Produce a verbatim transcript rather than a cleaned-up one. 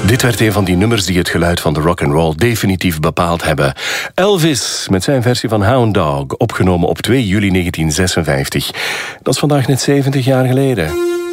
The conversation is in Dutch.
Dit werd een van die nummers die het geluid van de rock'n'roll definitief bepaald hebben. Elvis met zijn versie van Hound Dog, opgenomen op twee juli negentien zesenvijftig. Dat is vandaag net zeventig jaar geleden.